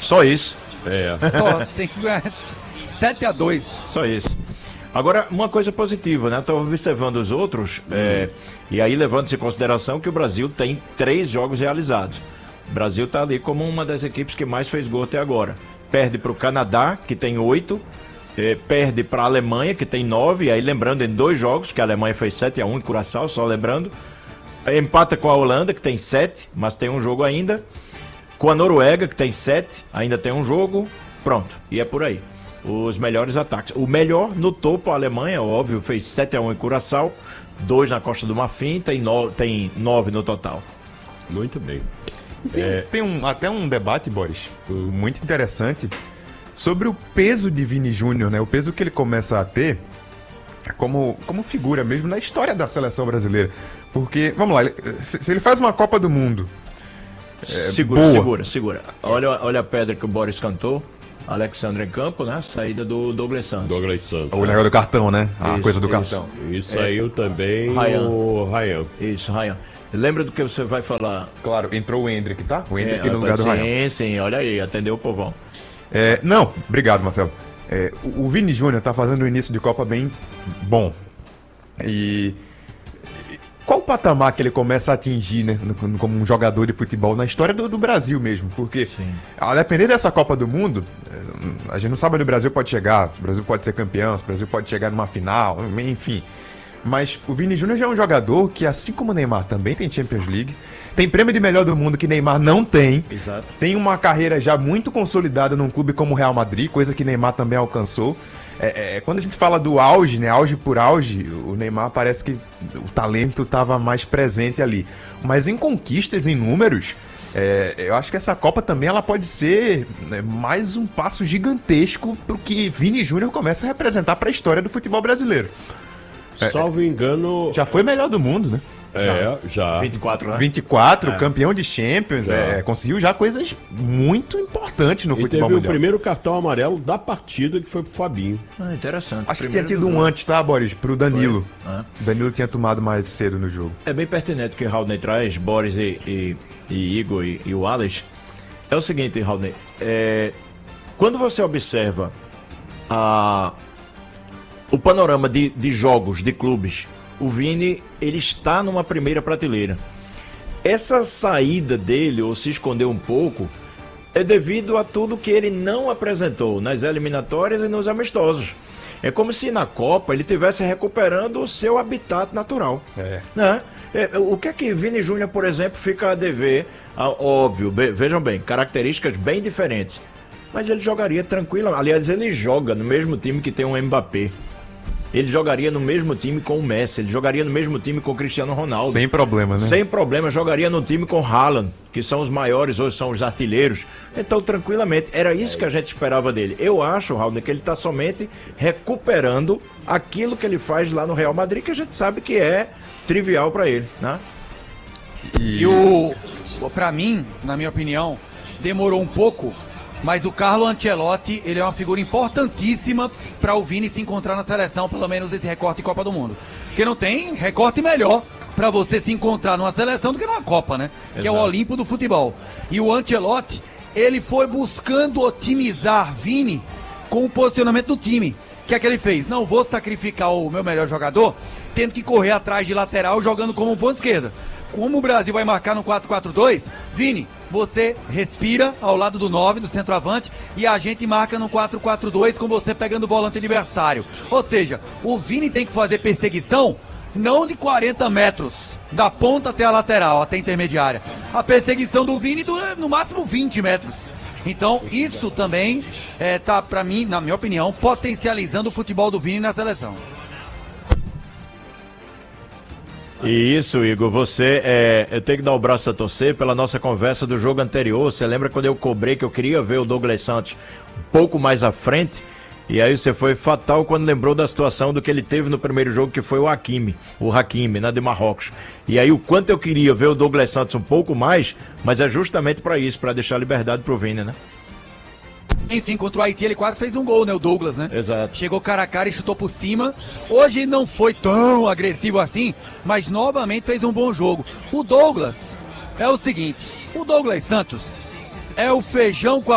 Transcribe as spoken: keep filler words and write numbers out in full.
Só isso. É. Só tem que ganhar sete a dois. Só isso. Agora, uma coisa positiva, né? Estou observando os outros, é, e aí levando-se em consideração que o Brasil tem três jogos realizados. O Brasil está ali como uma das equipes que mais fez gol até agora. Perde para o Canadá, que tem oito, é, perde para a Alemanha, que tem nove, e aí lembrando em dois jogos, que a Alemanha fez sete a um em Curaçao, só lembrando. Empata com a Holanda, que tem sete, mas tem um jogo ainda. Com a Noruega, que tem sete, ainda tem um jogo. Pronto, e é por aí. Os melhores ataques. O melhor no topo, a Alemanha, óbvio, fez sete a um em Curaçao, dois na Costa do Marfim, tem, no, tem nove no total. Muito bem. Tem, é... tem um, até um debate, Boris, muito interessante, sobre o peso de Vini Júnior, né? O peso que ele começa a ter como, como figura mesmo na história da seleção brasileira. Porque, vamos lá, ele, se, se ele faz uma Copa do Mundo... É, segura, boa. segura, segura. Olha, olha a pedra que o Boris cantou. Alexandre em campo, né? Saída do Douglas Santos. Douglas Santos. O negócio do cartão, né? A Isso, coisa do isso. cartão. E saiu é. também Ryan. o Ryan. Isso, Ryan. Lembra do que você vai falar? Claro, entrou o Hendrick, tá? O Hendrick É, no lugar do sim, Ryan. Sim, sim, olha aí, atendeu o povão. É, não, obrigado, Marcelo. É, o, o Vini Júnior tá fazendo um início de Copa bem bom. E... Qual o patamar que ele começa a atingir, né, no, como um jogador de futebol na história do, do Brasil mesmo? Porque, Sim. a depender dessa Copa do Mundo, a gente não sabe onde o Brasil pode chegar, se o Brasil pode ser campeão, se o Brasil pode chegar numa final, enfim. Mas o Vini Júnior já é um jogador que, assim como o Neymar, também tem Champions League, tem prêmio de melhor do mundo que Neymar não tem, Exato. Tem uma carreira já muito consolidada num clube como o Real Madrid, coisa que Neymar também alcançou. É, é, quando a gente fala do auge, né, auge por auge, o Neymar parece que o talento estava mais presente ali. Mas em conquistas, em números, é, eu acho que essa Copa também ela pode ser, né, mais um passo gigantesco para o que Vini Júnior começa a representar para a história do futebol brasileiro. É, Salvo engano... Já foi melhor do mundo, né? É, já. vinte e quatro, né? vinte e quatro, É. campeão de Champions, é, conseguiu já coisas muito importantes no e futebol teve mundial. o primeiro cartão amarelo da partida, que foi pro Fabinho. Ah, interessante. Acho que Primeiro tinha tido do um jogo. antes, tá, Boris? Pro Danilo. Ah. O Danilo tinha tomado mais cedo no jogo. É bem pertinente que o Raulney traz, Boris e, e, e Igor e, e o Alex. É o seguinte, Raulney, é, quando você observa a, o panorama de, de jogos, de clubes, o Vini, ele está numa primeira prateleira. Essa saída dele, ou se esconder um pouco, é devido a tudo que ele não apresentou nas eliminatórias e nos amistosos. É como se na Copa ele estivesse recuperando o seu habitat natural. É. Né? É, o que é que Vini Júnior, por exemplo, fica a dever? Ah, óbvio, be- vejam bem, características bem diferentes. Mas ele jogaria tranquilo. Aliás, ele joga no mesmo time que tem um Mbappé. Ele jogaria no mesmo time com o Messi, ele jogaria no mesmo time com o Cristiano Ronaldo. Sem problema, né? Sem problema, jogaria no time com o Haaland, que são os maiores, hoje são os artilheiros. Então, tranquilamente, era isso que a gente esperava dele. Eu acho, Raul, que ele está somente recuperando aquilo que ele faz lá no Real Madrid, que a gente sabe que é trivial para ele, né? E o, pra mim, na minha opinião, demorou um pouco, mas o Carlo Ancelotti, ele é uma figura importantíssima para o Vini se encontrar na seleção, pelo menos esse recorte de Copa do Mundo. Porque não tem recorte melhor para você se encontrar numa seleção do que numa Copa, né? Exato. Que é o Olimpo do futebol. E o Ancelotti, ele foi buscando otimizar Vini com o posicionamento do time. O que é que ele fez? Não vou sacrificar o meu melhor jogador, tendo que correr atrás de lateral, jogando como um ponto esquerda. Como o Brasil vai marcar no quatro quatro dois, Vini, você respira ao lado do nove, do centroavante, e a gente marca no quatro quatro dois com você pegando o volante adversário. Ou seja, o Vini tem que fazer perseguição não de quarenta metros, da ponta até a lateral, até a intermediária. A perseguição do Vini dura no máximo vinte metros. Então, isso também é, tá, pra mim, na minha opinião, potencializando o futebol do Vini na seleção. Isso, Igor, você, é, eu tenho que dar o braço a torcer pela nossa conversa do jogo anterior. Você lembra quando eu cobrei que eu queria ver o Douglas Santos um pouco mais à frente? E aí você foi fatal quando lembrou da situação do que ele teve no primeiro jogo, que foi o Hakimi, o Hakimi, né, de Marrocos. E aí o quanto eu queria ver o Douglas Santos um pouco mais, mas é justamente para isso, para deixar liberdade pro Vini, né? Sim, contra o Haiti ele quase fez um gol, né, o Douglas, né? Exato. Chegou cara a cara e chutou por cima. Hoje não foi tão agressivo assim, mas novamente fez um bom jogo. O Douglas é o seguinte, o Douglas Santos é o feijão com a